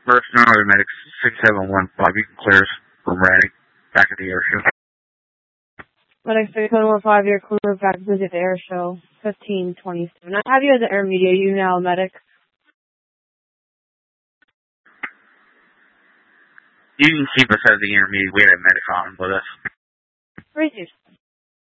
First Northern Medics 6715, you can clear us from Reading, back at the air show. Medic 6715, you're clear back to the air show, 1527. I have you as an air media, you now, Medic. You can keep us as the intermediate. We have Medic on with us. Appreciate it.